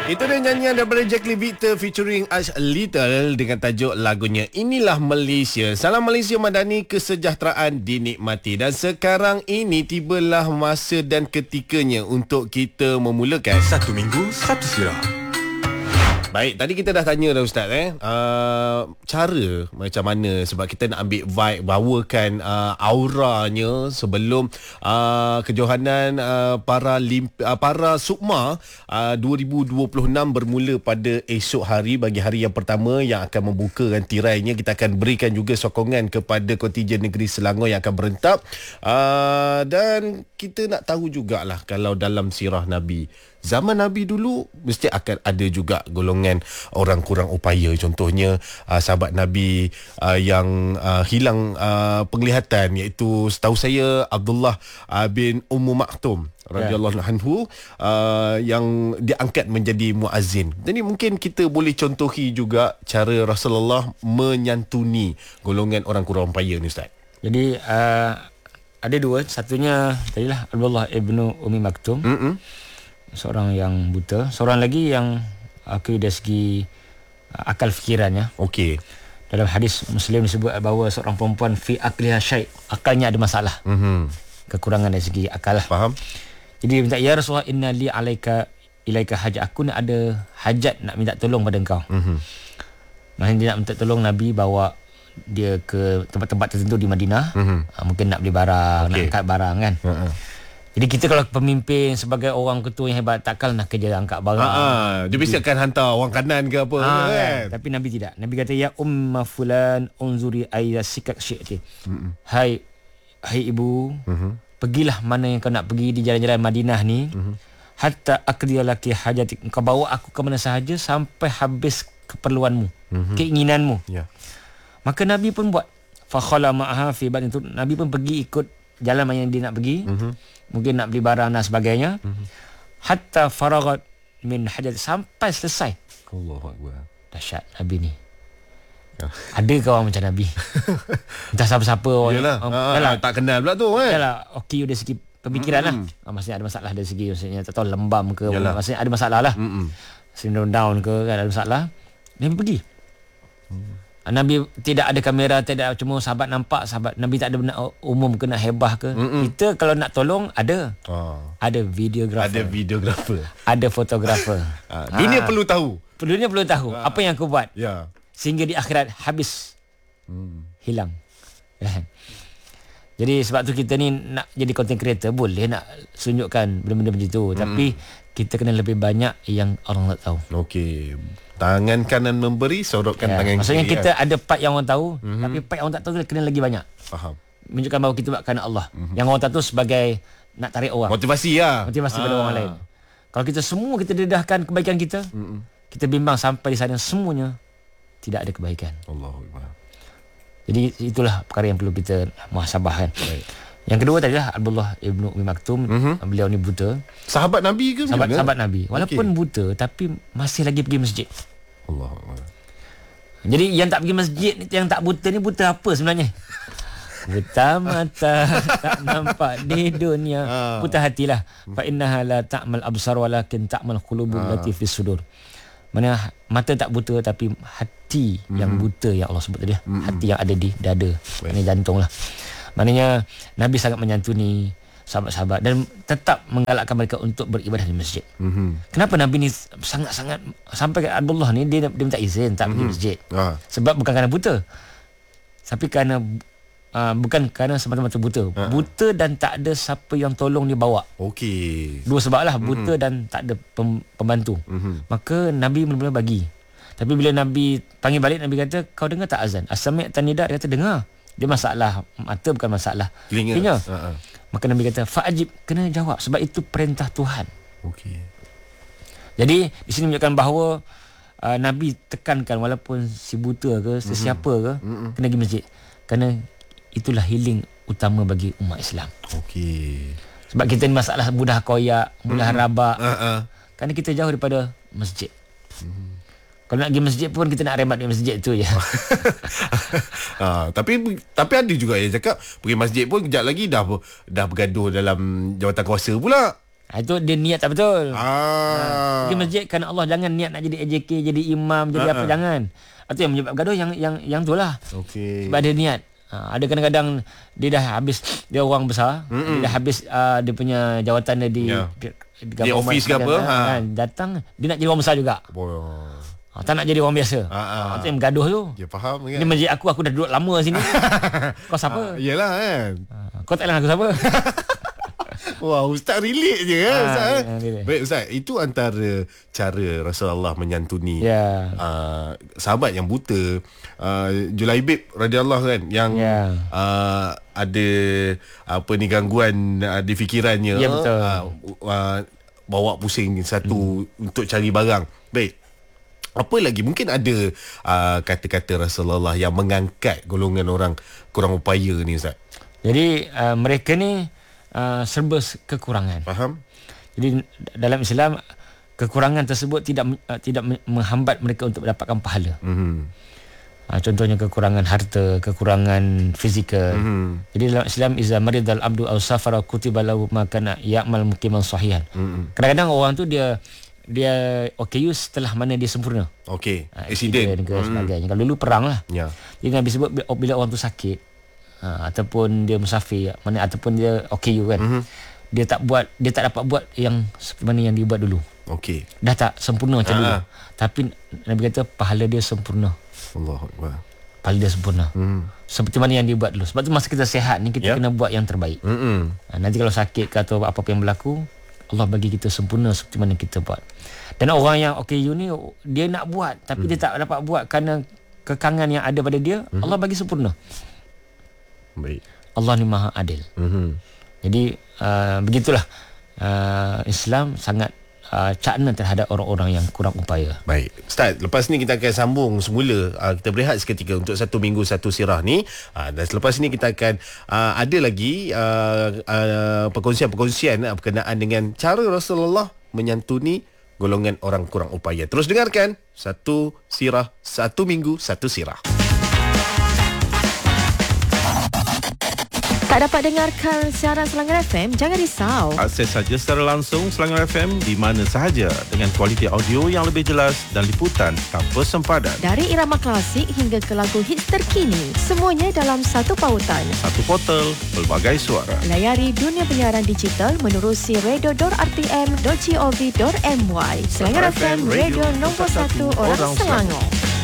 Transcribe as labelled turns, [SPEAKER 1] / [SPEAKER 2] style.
[SPEAKER 1] Itu dia nyanyian daripada Jack Lee Victor featuring Ash Little dengan tajuk lagunya Inilah Malaysia. Salam Malaysia Madani, kesejahteraan dinikmati. Dan sekarang ini tibalah masa dan ketikanya untuk kita memulakan
[SPEAKER 2] Satu Minggu, Satu Sirah.
[SPEAKER 1] Baik, tadi kita dah tanya dah Ustaz cara macam mana, sebab kita nak ambil vibe, bawakan auranya sebelum kejohanan para Sukma 2026 bermula pada esok hari, bagi hari yang pertama yang akan membukakan tirainya. Kita akan berikan juga sokongan kepada kontijen negeri Selangor yang akan berentak, dan kita nak tahu jugalah kalau dalam sirah Nabi, zaman Nabi dulu mesti akan ada juga golongan orang kurang upaya. Contohnya sahabat Nabi yang hilang penglihatan, iaitu setahu saya Abdullah bin Ummu Maktum radhiyallahu anhu, yang diangkat menjadi muazzin. Jadi mungkin kita boleh contohi juga cara Rasulullah menyantuni golongan orang kurang upaya ni Ustaz.
[SPEAKER 3] Jadi ada dua. Satunya tadilah Abdullah ibnu Ummi Maktum, seorang yang buta. Seorang lagi yang dari segi akal fikirannya.
[SPEAKER 1] Okey.
[SPEAKER 3] Dalam hadis Muslim disebut bahawa seorang perempuan fi akliha syai', akalnya ada masalah. Kekurangan dari segi akal lah.
[SPEAKER 1] Faham.
[SPEAKER 3] Jadi dia minta, ya Rasulullah, inna li ilaika hajat, aku nak ada hajat nak minta tolong pada engkau. Maksudnya dia nak minta tolong Nabi bawa dia ke tempat-tempat tertentu di Madinah. Mungkin nak beli barang, nak angkat barang kan. Jadi kita kalau pemimpin, sebagai orang ketua yang hebat, takkan nak kerja angkat barang.
[SPEAKER 1] Dia mesti akan hantar orang kanan ke apa kan.
[SPEAKER 3] Tapi Nabi tidak. Nabi kata, ya umma fulan unzuri ayya sikak syi'ti. Hai ibu, pergilah mana yang kau nak pergi di jalan-jalan Madinah ni. Hatta aqdiya laki hajatik. Kau bawa aku ke mana sahaja sampai habis keperluanmu, keinginanmu. Maka Nabi pun buat. Fa khala ma'aha fi ba'd, Nabi pun pergi ikut jalan yang dia nak pergi. Mungkin nak beli barang dan sebagainya. Hatta faragat min hajat, sampai selesai.
[SPEAKER 1] Allahu akbar.
[SPEAKER 3] Dahsyat Nabi ni. Ada ke orang macam Nabi? Entah siapa-siapa orang.
[SPEAKER 1] Yalah, tak kenal pula tu kan.
[SPEAKER 3] Yalah, okey dari segi pemikiran lah. Maksudnya ada masalah dari segi, maksudnya tak tahu lembam ke, maksudnya ada masalah lah. Syndrome down ke, kan ada masalah. Nabi pergi. Nabi tidak ada kamera, tidak, cuma sahabat nampak, sahabat Nabi tak ada benda umum ke nak hebah ke. Kita kalau nak tolong ada videografer, ada fotografer.
[SPEAKER 1] Dunia perlu tahu.
[SPEAKER 3] Dunia perlu tahu apa yang aku buat. Sehingga di akhirat habis, hilang. Jadi sebab tu kita ni nak jadi content creator, boleh nak tunjukkan benda-benda macam tu, tapi kita kena lebih banyak yang orang tak tahu. Okey.
[SPEAKER 1] Tangan kanan memberi, sorokkan tangan kiri.
[SPEAKER 3] Maksudnya kita ada part yang orang tahu, tapi part yang orang tak tahu kena lagi banyak.
[SPEAKER 1] Faham.
[SPEAKER 3] Menunjukkan bahawa kita buat kerana Allah. Yang orang tak tahu sebagai nak tarik orang.
[SPEAKER 1] Motivasi lah.
[SPEAKER 3] Motivasi pada orang lain. Kalau kita semua kita dedahkan kebaikan kita, kita bimbang sampai di sana semuanya tidak ada kebaikan.
[SPEAKER 1] Allahuakbar.
[SPEAKER 3] Jadi itulah perkara yang perlu kita muhasabah kan. Yang kedua tadi lah Abdullah ibnu Ummi Maktum. Beliau ni buta.
[SPEAKER 1] Sahabat Nabi ke?
[SPEAKER 3] Sahabat Nabi. Walaupun buta, tapi masih lagi pergi masjid.
[SPEAKER 1] Allahuakbar.
[SPEAKER 3] Jadi yang tak pergi masjid, yang tak buta ni buta apa sebenarnya? Buta mata, tak nampak di dunia. Buta hatilah. Fa innaha la ta'mal absar walakin ta'mal qulubul lati fis sudur. Mana mata tak buta, tapi hati yang buta yang Allah sebut tadi. Hati yang ada di dada, ini jantung lah. Maknanya Nabi sangat menyantuni sahabat-sahabat dan tetap menggalakkan mereka untuk beribadah di masjid. Kenapa Nabi ni sangat-sangat, sampai ke Abdullah ni dia minta izin tak pergi masjid. Sebab bukan kerana buta, tapi kerana bukan kerana semata-mata buta. Buta dan tak ada siapa yang tolong dia bawa.
[SPEAKER 1] Okey.
[SPEAKER 3] Dua sebab lah, buta dan tak ada pembantu. Maka Nabi mula-mula bagi. Tapi bila Nabi panggil balik, Nabi kata, kau dengar tak azan? As-sami'tan nida? Dia kata dengar. Dia masalah mata, bukan masalah telinga. Maka Nabi kata fa'ajib, kena jawab sebab itu perintah Tuhan.
[SPEAKER 1] Okey.
[SPEAKER 3] Jadi di sini menunjukkan bahawa Nabi tekankan walaupun si buta ke sesiapa ke kena pergi masjid, kerana itulah healing utama bagi umat Islam.
[SPEAKER 1] Okey.
[SPEAKER 3] Sebab kita ni masalah mudah koyak, mudah rabak. Kerana kita jauh daripada masjid. Kalau nak pergi masjid pun kita nak remat di masjid tu je.
[SPEAKER 1] Tapi ada juga yang cakap pergi masjid pun kejap lagi dah bergaduh dalam jawatan kuasa pula.
[SPEAKER 3] Itu dia niat tak betul. Pergi masjid kerana Allah, jangan niat nak jadi AJK, jadi imam, jadi apa, jangan. Itu yang menyebab gaduh yang tu lah.
[SPEAKER 1] Okey.
[SPEAKER 3] Sebab ada niat. Ada kadang-kadang dia dah habis, dia orang besar, dia dah habis dia punya jawatan dia di
[SPEAKER 1] office ke apa,
[SPEAKER 3] datang dia nak jadi orang besar juga. Tak nak jadi orang biasa. Itu yang bergaduh tu.
[SPEAKER 1] Dia faham kan.
[SPEAKER 3] Ni masjid aku dah duduk lama sini. Kau siapa?
[SPEAKER 1] Yelah kan.
[SPEAKER 3] Kau tak kenal aku siapa?
[SPEAKER 1] Wah, Ustaz relate je kan, Ustaz.
[SPEAKER 3] Relate.
[SPEAKER 1] Baik Ustaz, itu antara cara Rasulullah menyantuni sahabat yang buta, Julaibib radhiyallahu kan, yang ada apa ni, gangguan di fikirannya,
[SPEAKER 3] betul.
[SPEAKER 1] Bawa pusing satu untuk cari barang. Baik. Apa lagi? Mungkin ada kata-kata Rasulullah yang mengangkat golongan orang kurang upaya ni, Ustaz.
[SPEAKER 3] Jadi mereka ni serba kekurangan.
[SPEAKER 1] Faham?
[SPEAKER 3] Jadi dalam Islam, kekurangan tersebut tidak menghambat mereka untuk mendapatkan pahala. Contohnya kekurangan harta, kekurangan fizikal. Jadi dalam Islam, iza maridal abdu aw safara kutiba lahu ma kana ya'mal muqiman sahihan. Kadang-kadang orang tu dia OKU setelah mana dia sempurna.
[SPEAKER 1] Okey, accident
[SPEAKER 3] ke sebagainya. Kalau dulu perang lah. Jadi Nabi sebut bila orang tu sakit, ataupun dia musafir, ataupun dia OKU kan, dia tak dapat buat yang seperti mana yang dia buat dulu.
[SPEAKER 1] Okey.
[SPEAKER 3] Dah tak sempurna macam dulu. Tapi Nabi kata pahala dia sempurna.
[SPEAKER 1] Allahu Akbar.
[SPEAKER 3] Pahala dia sempurna. Seperti mana yang dia buat dulu. Sebab tu masa kita sihat ni, kita kena buat yang terbaik. Nanti kalau sakit ke atau apa-apa yang berlaku, Allah bagi kita sempurna seperti mana kita buat. Dan orang yang OKU ni, dia nak buat tapi dia tak dapat buat kerana kekangan yang ada pada dia. Allah bagi sempurna.
[SPEAKER 1] Baik.
[SPEAKER 3] Allah ni maha adil. Jadi begitulah Islam sangat cakna terhadap orang-orang yang kurang upaya.
[SPEAKER 1] Baik Ustaz, lepas ni kita akan sambung semula. Kita berehat seketika untuk 1 minggu 1 sirah ni, dan selepas ni kita akan ada lagi perkongsian-perkongsian berkenaan dengan cara Rasulullah menyantuni golongan orang kurang upaya. Terus dengarkan 1 sirah, 1 minggu 1 sirah.
[SPEAKER 2] Tak dapat dengarkan siaran Selangor FM? Jangan risau.
[SPEAKER 4] Akses saja secara langsung Selangor FM di mana sahaja dengan kualiti audio yang lebih jelas dan liputan tanpa sempadan.
[SPEAKER 2] Dari irama klasik hingga ke lagu hits terkini, semuanya dalam satu pautan.
[SPEAKER 4] Satu portal, pelbagai suara.
[SPEAKER 2] Layari dunia penyiaran digital menerusi radio.rtm.gov.my. Selangor FM, radio nombor 1 orang Selangor.